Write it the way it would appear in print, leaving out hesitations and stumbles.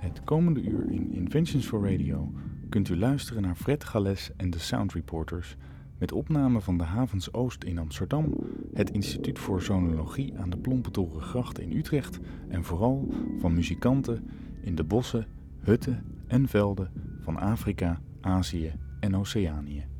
Het komende uur in Inventions for Radio kunt u luisteren naar Fred Gales en de Sound Reporters met opname van de Havens Oost in Amsterdam, het Instituut voor Zonologie aan de Plompentorengracht in Utrecht en vooral van muzikanten in de bossen, hutten en velden van Afrika, Azië en Oceanië.